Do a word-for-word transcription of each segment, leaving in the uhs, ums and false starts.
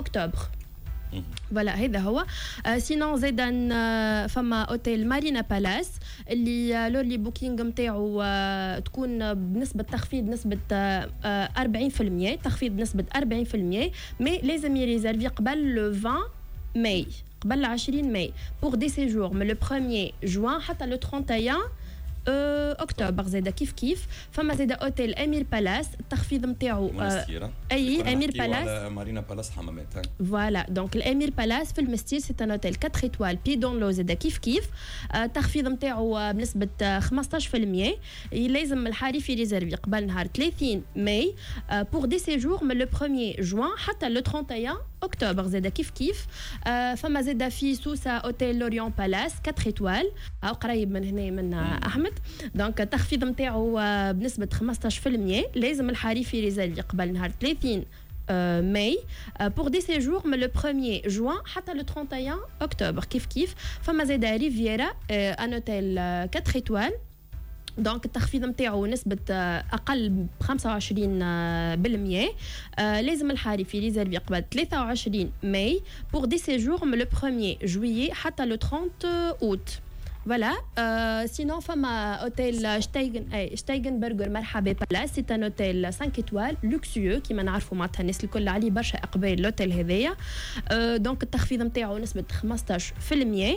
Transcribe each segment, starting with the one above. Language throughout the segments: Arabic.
اكتوبر. فوالا هذا هو. سينون زيدا فما اوتيل مارينا بالاس اللي لورلي بوكينغ نتاعو تكون بنسبه تخفيض نسبه أربعين بالمئة، تخفيض نسبه أربعين بالمئة، مي لازم يريزيرفي قبل لو عشرين ماي، قبل عشرين ماي بور دي سيجور من لو premier جوان حتى لو واحد وثلاثين اكتوبر. زاده كيف كيف فما زاده اوتيل امير بالاس التخفيض نتاعو اي امير بالاس مارينا بالاس حمامات. فوالا دونك الامير بالاس في المستير سي ان اوتيل أربعة ايطوال بي دون لو زاده كيف كيف التخفيض نتاعو بنسبه خمسطاش بالمئة. لازم الحريف يريزيرفي قبل نهار ثلاثين ماي بور دي سيجور من لو premier جوان حتى لو واحد وثلاثين اكتوبر. زاده كيف كيف فما زاده في سوسه اوتيل لوريون بالاس أربعة ايطوال او قريب من هنا من احمد. دونك التخفيض نتاعو بنسبه خمسطاش بالمئة. لازم الحريف يريزيرفي قبل نهار ثلاثين ماي بور دي سيجور من لو premier جوان حتى لو واحد وثلاثين اكتوبر. كيف كيف فما زاده ريفيرا ان اوتيل أربعة ايطوال دونك التخفيض نتاعو نسبة أقل ب خمسة وعشرين بالمئة. آه لازم الحريف يريزيرفي قبل ثلاثة وعشرين ماي بور دي سيجور من لو premier جويي حتى لو ثلاثين أوت. فوالا آه سينون فما اوتيل شتايغن اي شتايغن برجر مرحبا بالاس سي ان اوتيل خمسة ايطوال لوكسيو كيما نعرفوا معناتها الناس الكل عليه برشا اقبال الاوتيل هذايا. آه دونك التخفيض نتاعو نسبة خمسطاش بالمئة.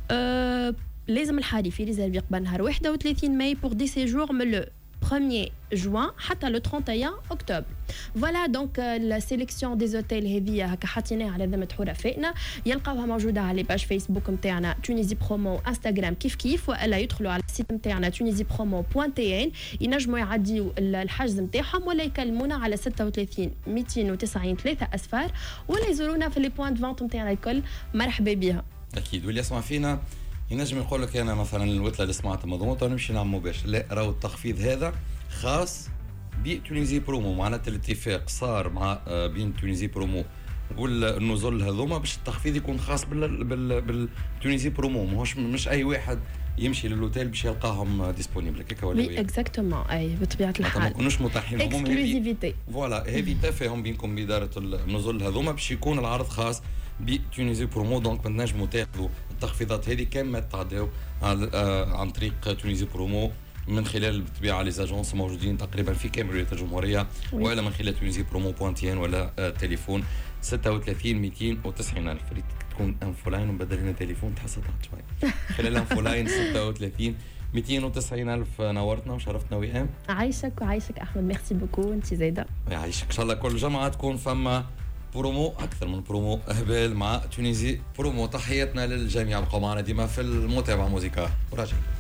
آه لازم الحريف يريزيرفي قبل نهار واحد وثلاثين ماي بور دي سيجور من لو premier جوان حتى لو واحد وثلاثين اكتوبر. فوالا دونك السيليكسيون دي زوتيل هذه هكا حاطيناها على ذمه حرفائنا، يلقاوها موجوده على باج فيسبوك نتاعنا تونيزي برومو، انستغرام كيف كيف، والا يدخلوا على السيت نتاعنا تونيزي برومو بوان تي ان ينجموا يعديوا الحجز نتاعهم ولا يكلمونا على ستة وثلاثين مئتين وتسعين ثلاثة اصفار ولا يزورونا في لي بوان دو فونت نتاعنا الكل. مرحبا بها. اكيد واللي يسمع فينا ينجم يقول لك انا مثلا الوتله اللي سمعتها مضغوطه ونمشي نعمل مباشر، لا راهو التخفيض هذا خاص بتونيزي برومو، معناتها الاتفاق صار مع بين تونيزي برومو والنزل هذوما باش التخفيض يكون خاص بال بال بالتونيزي برومو، ماهوش مش اي واحد يمشي للوتيل باش يلقاهم ديسپونيبل هكا ولا وي اكزاكتومون اي بطبيعه الحال ما كناش متاحين لهم اكسكلوزيفيتي. فوالا هذه تفاهم بينكم باداره النزل هذوما باش يكون العرض خاص بتونيزي برومو. دونك تنجموا تاخذوا التخفيضات هذه كما تعداو عن طريق تونيزي برومو من خلال بالطبيعه لي زاجونس موجودين تقريبا في كامل ولايات الجمهوريه، ولا من خلال تونيزي برومو بوانتين ولا تليفون ستة وثلاثين مئتين وتسعين ألف. ريت تكون انفولاين وبدل لنا تليفون تحسها شوي خلال انفولاين ستة وثلاثين مئتين وتسعين ألف. نورتنا وشرفتنا وئام. عايشك وعايشك احمد، ميرسي بوكو. انت زايده يعيشك ان شاء الله كل جمعه تكون فما برومو اكثر من برومو اهبال مع تونيزي برومو. تحياتنا للجميع، بقوا معنا ديما في المتابعه موسيقى وراجعين.